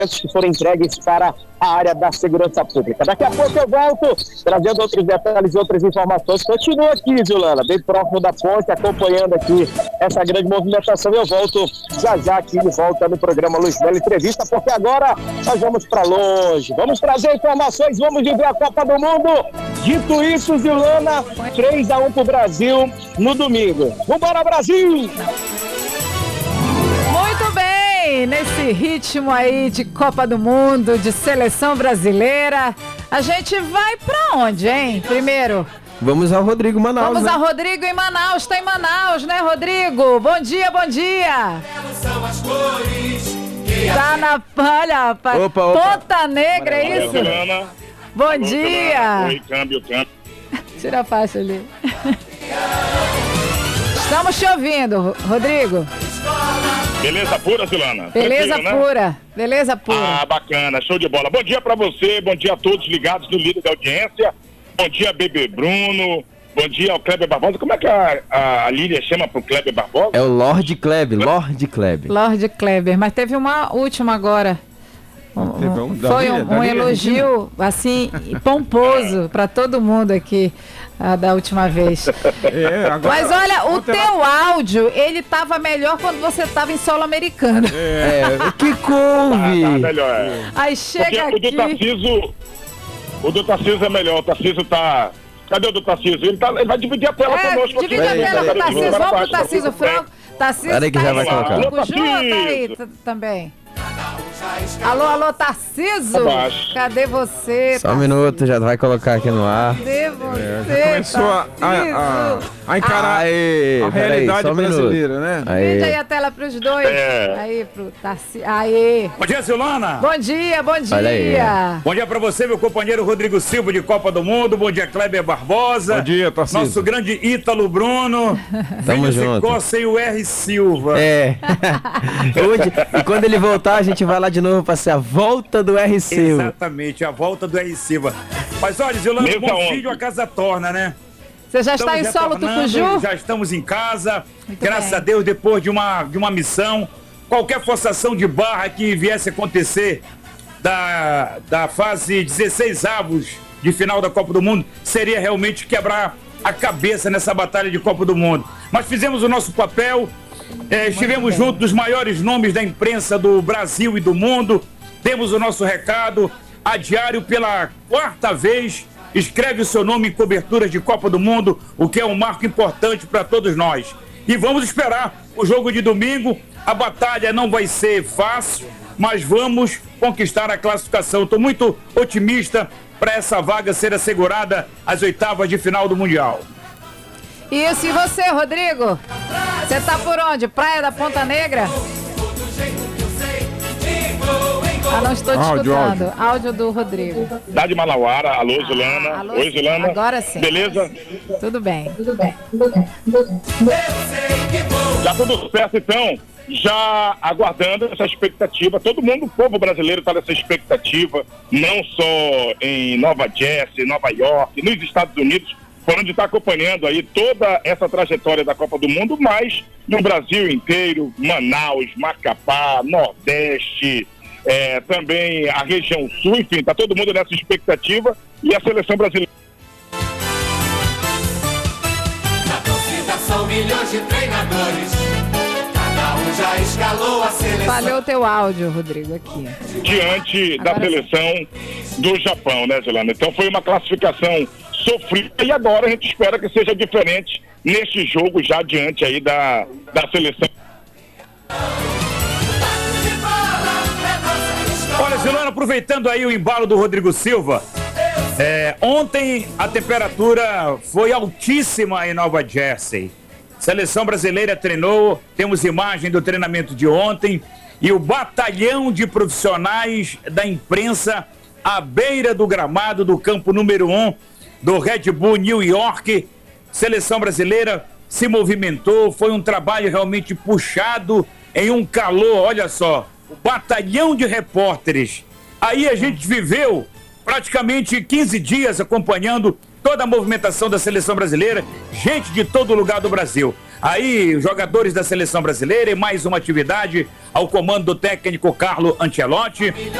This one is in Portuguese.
que foram entregues para a área da segurança pública. Daqui a pouco eu volto trazendo outros detalhes e outras informações. Continua aqui, Zulana, bem próximo da ponte, acompanhando aqui essa grande movimentação. Eu volto já aqui de volta no programa Luiz Melo Entrevista, porque agora nós vamos para longe. Vamos trazer informações, vamos viver a Copa do Mundo. Dito isso, Zulana, 3-1 para o Brasil no domingo. Vambora, Brasil! Muito bem, nesse ritmo aí de Copa do Mundo, de seleção brasileira, a gente vai pra onde, hein? Primeiro, vamos ao Rodrigo Manaus. Vamos ao Rodrigo em Manaus, tá em Manaus, né, Rodrigo? Bom dia, bom dia. Tá na palha, Ponta Negra, é isso? Bom dia. Oi, câmbio. Tira a faixa ali. Estamos te ouvindo, Rodrigo. Beleza pura, Zulana? Beleza pura, né? Beleza pura. Ah, bacana, show de bola. Bom dia pra você, bom dia a todos ligados no líder da audiência. Bom dia, Bebê Bruno. Bom dia ao Kleber Barbosa. Como é que a Lília chama pro Kleber Barbosa? É o Lorde Kleber. Lorde Kleber, mas teve uma última agora. Foi um elogio, assim, pomposo pra todo mundo aqui, da última vez. Mas olha, o teu áudio, ele tava melhor quando você tava em solo americano. Que couve! Tá melhor. Aí chega porque aqui... O do Tarcísio é melhor, o Tarcísio tá... Cadê o do Tarcísio? Ele vai dividir a tela conosco. Divide a tela com o Tarcísio, vamos pro Tarcísio Franco. Tarcísio Peraí que já vai colocar. Tá aí também. Alô, Tarcísio? Cadê você? Só um minuto, já vai colocar aqui no ar. Cadê você? Começou a encarar a realidade brasileira, né? Vende aí a tela pros dois. Aí, pro Tarcísio. Aí. Bom dia, Zulana. Bom dia. Bom dia pra você, meu companheiro Rodrigo Silva de Copa do Mundo. Bom dia, Kleber Barbosa. Bom dia, Tarcísio. Nosso grande Ítalo Bruno. Tamo junto. Sem o R. Silva. E quando ele voltar, a gente vai lá de novo pra ser a volta do R. Silva. Exatamente, a volta do R. Silva. Mas olha, Zulana, bom filho a casa torna, né? Você já está em solo Tucuju? Já estamos em casa. Graças a Deus, depois de uma missão. Qualquer forçação de barra que viesse acontecer da fase 16 avos de final da Copa do Mundo seria realmente quebrar a cabeça nessa batalha de Copa do Mundo. Mas fizemos o nosso papel. Estivemos junto dos maiores nomes da imprensa do Brasil e do mundo. Temos o nosso recado. A Diário, pela 4ª vez, escreve o seu nome em coberturas de Copa do Mundo, o que é um marco importante para todos nós. E vamos esperar o jogo de domingo. A batalha não vai ser fácil, mas vamos conquistar a classificação. Estou muito otimista para essa vaga ser assegurada às 8ª de final do Mundial. Isso, e você, Rodrigo? Você tá por onde? Praia da Ponta Negra? Não estou te escutando. Áudio do Rodrigo. Dá de Manauara. Alô, Zulana. Oi, Zulana. Agora sim. Beleza? Tudo bem. Já tudo certo, então. Já aguardando essa expectativa. Todo mundo, o povo brasileiro está nessa expectativa. Não só em Nova Jersey, Nova York, nos Estados Unidos, por onde está acompanhando aí toda essa trajetória da Copa do Mundo, mas no Brasil inteiro, Manaus, Macapá, Nordeste, também a região sul, enfim, está todo mundo nessa expectativa e a seleção brasileira. Na torcida são milhões de treinadores, cada um já escalou a seleção. Falhou o teu áudio, Rodrigo, aqui. Diante da seleção do Japão, né, Zulana? Então foi uma classificação sofrida e agora a gente espera que seja diferente neste jogo já diante aí da seleção. Olha, Zulana, aproveitando aí o embalo do Rodrigo Silva, ontem a temperatura foi altíssima em Nova Jersey. Seleção brasileira treinou, temos imagem do treinamento de ontem e o batalhão de profissionais da imprensa à beira do gramado do campo número 1 do Red Bull New York. Seleção brasileira se movimentou, foi um trabalho realmente puxado em um calor, olha só, o batalhão de repórteres. Aí a gente viveu praticamente 15 dias acompanhando toda a movimentação da seleção brasileira, gente de todo lugar do Brasil. Aí, jogadores da seleção brasileira e mais uma atividade ao comando do técnico Carlo Ancelotti.